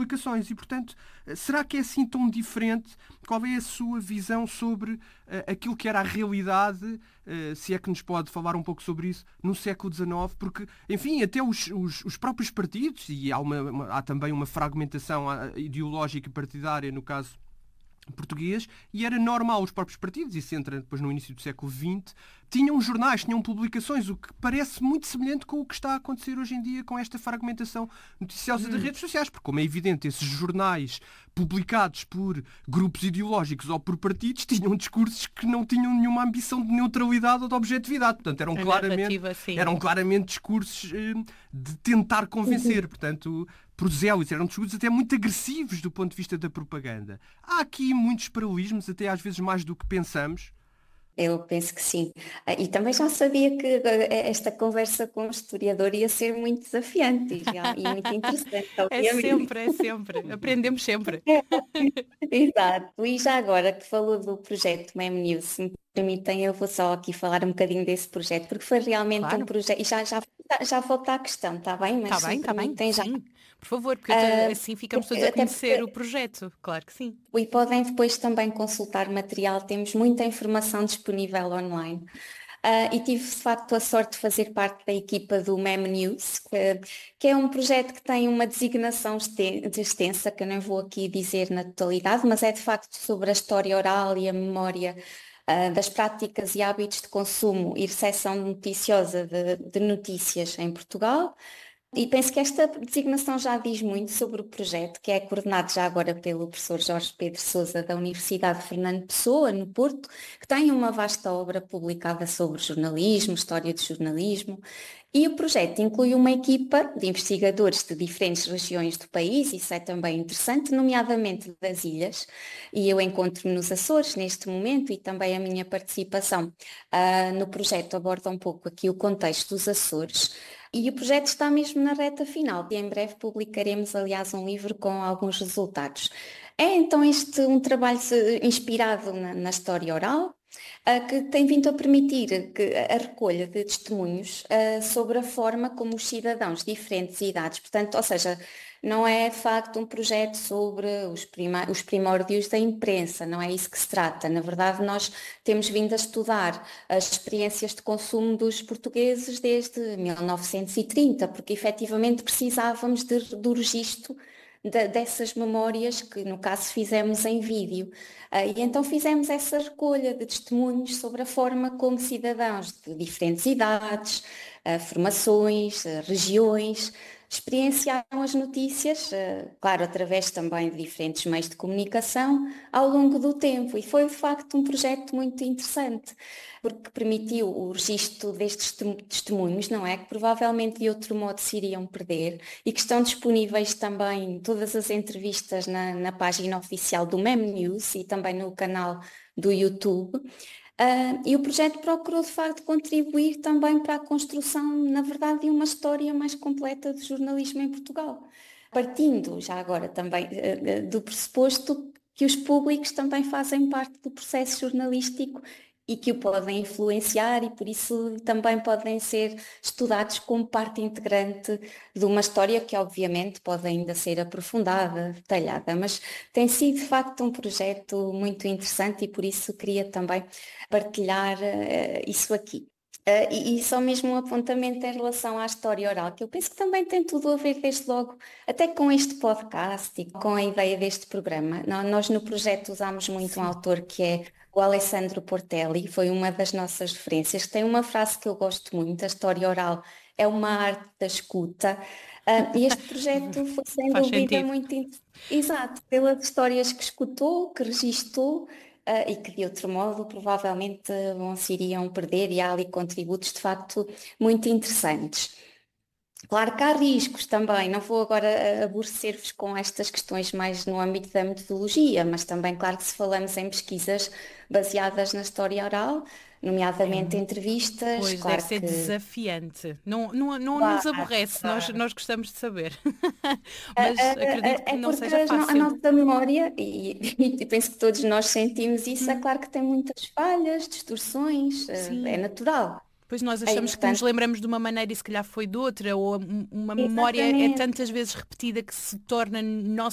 publicações. E, portanto, será que é assim tão diferente? Qual é a sua visão sobre aquilo que era a realidade, se é que nos pode falar um pouco sobre isso, no século XIX? Porque, enfim, até os próprios partidos, e há também uma fragmentação ideológica e partidária, no caso português, e era normal os próprios partidos, e se entra depois no início do século XX, tinham jornais, tinham publicações, o que parece muito semelhante com o que está a acontecer hoje em dia com esta fragmentação noticiosa de redes sociais, porque, como é evidente, esses jornais publicados por grupos ideológicos ou por partidos tinham discursos que não tinham nenhuma ambição de neutralidade ou de objetividade. Portanto, eram claramente discursos de tentar convencer. Portanto, prosélitos, eram discursos até muito agressivos do ponto de vista da propaganda. Há aqui muitos paralelismos, até às vezes mais do que pensamos. Eu penso que sim. E também já sabia que esta conversa com o historiador ia ser muito desafiante e muito interessante. É sempre. Aprendemos sempre. Exato. E já agora que falou do projeto Mem News, se me permitem, eu vou só aqui falar um bocadinho desse projeto, porque foi realmente um projeto. E já volto à questão, está bem? Está bem. Já... Sim, por favor, porque assim ficamos todos a conhecer o projeto. Claro que sim. E podem depois também consultar material, temos muita informação disponível online. E tive de facto a sorte de fazer parte da equipa do Mem News, que é um projeto que tem uma designação extensa, que eu não vou aqui dizer na totalidade, mas é de facto sobre a história oral e a memória das práticas e hábitos de consumo e recepção noticiosa de notícias em Portugal. E penso que esta designação já diz muito sobre o projeto, que é coordenado já agora pelo professor Jorge Pedro Sousa da Universidade Fernando Pessoa, no Porto, que tem uma vasta obra publicada sobre jornalismo, história do jornalismo. E o projeto inclui uma equipa de investigadores de diferentes regiões do país, isso é também interessante, nomeadamente das ilhas, e eu encontro-me nos Açores neste momento e também a minha participação no projeto aborda um pouco aqui o contexto dos Açores. E o projeto está mesmo na reta final e em breve publicaremos, aliás, um livro com alguns resultados. É então um trabalho inspirado na história oral, que tem vindo a permitir a recolha de testemunhos sobre a forma como os cidadãos de diferentes idades, portanto, ou seja, não é de facto um projeto sobre os primórdios da imprensa, não é isso que se trata. Na verdade, nós temos vindo a estudar as experiências de consumo dos portugueses desde 1930, porque efetivamente precisávamos do registro dessas memórias que no caso fizemos em vídeo. E então fizemos essa recolha de testemunhos sobre a forma como cidadãos de diferentes idades, formações, regiões, experienciaram as notícias, claro, através também de diferentes meios de comunicação, ao longo do tempo. E foi, de facto, um projeto muito interessante, porque permitiu o registro destes testemunhos, não é? Que provavelmente de outro modo se iriam perder e que estão disponíveis também todas as entrevistas na página oficial do Mem News e também no canal do YouTube. E o projeto procurou de facto contribuir também para a construção, na verdade, de uma história mais completa do jornalismo em Portugal, partindo já agora também do pressuposto que os públicos também fazem parte do processo jornalístico e que o podem influenciar e por isso também podem ser estudados como parte integrante de uma história que obviamente pode ainda ser aprofundada, detalhada, mas tem sido de facto um projeto muito interessante e por isso queria também partilhar isso aqui. E só mesmo um apontamento em relação à história oral, que eu penso que também tem tudo a ver desde logo, até com este podcast e com a ideia deste programa. Nós no projeto usámos muito um autor que é o Alessandro Portelli, foi uma das nossas referências, que tem uma frase que eu gosto muito: a história oral é uma arte da escuta. E este projeto foi sem dúvida muito exato, pelas histórias que escutou, que registou, e que de outro modo provavelmente não se iriam perder, e há ali contributos de facto muito interessantes. Claro que há riscos também, não vou agora aborrecer-vos com estas questões mais no âmbito da metodologia, mas também claro que se falamos em pesquisas baseadas na história oral, nomeadamente entrevistas, pois, claro deve ser que... desafiante. Não Claro, nos aborrece, claro. nós gostamos de saber. Mas acredito que É não porque seja a fácil. nossa memória, e penso que todos nós sentimos isso, é claro que tem muitas falhas, distorções, é Sim. natural. Pois nós Aí, achamos que nos portanto, lembramos de uma maneira e se calhar foi de outra, ou uma memória é exatamente. tantas vezes repetida que se torna